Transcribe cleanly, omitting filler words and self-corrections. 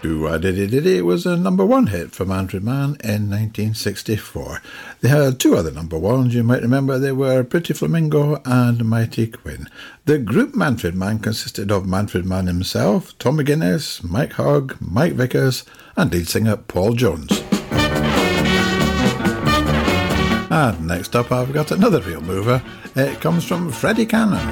Do-a-diddy-diddy was a number one hit for Manfred Mann in 1964. They had two other number ones you might remember. They were Pretty Flamingo and Mighty Quinn. The group Manfred Mann consisted of Manfred Mann himself, Tom McGuinness, Mike Hogg, Mike Vickers and lead singer Paul Jones. And next up I've got another real mover. It comes from Freddie Cannon.